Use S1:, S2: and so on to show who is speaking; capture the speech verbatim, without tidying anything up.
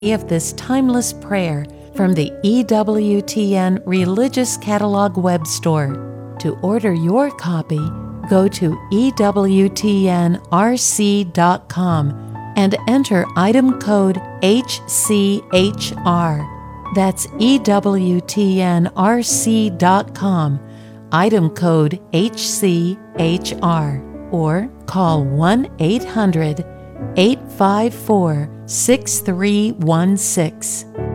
S1: of this timeless prayer from the E W T N Religious Catalog web store. To order your copy, go to E W T N R C dot com and enter item code H C H R. That's E W T N R C dot com, item code H C H R, or call one eight hundred, eight five four, six three one six.